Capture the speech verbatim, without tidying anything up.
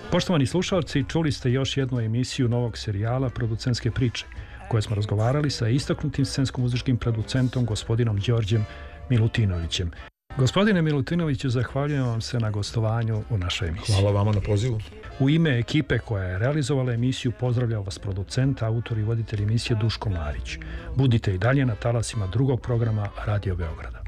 Poštovani slušalci, čuli ste još jednu emisiju novog serijala Producentske priče, u kojoj smo razgovarali sa istaknutim scensko-muzičkim producentom gospodinom Đorđem Milutinovićem. Gospodine Milutinoviću, zahvaljujem vam se na gostovanju u našoj emisiji. Hvala vama na pozivu. U ime ekipe koja je realizovala emisiju pozdravljao vas producent, autor i voditelj emisije Duško Marić. Budite i dalje na talasima drugog programa Radio Beograda.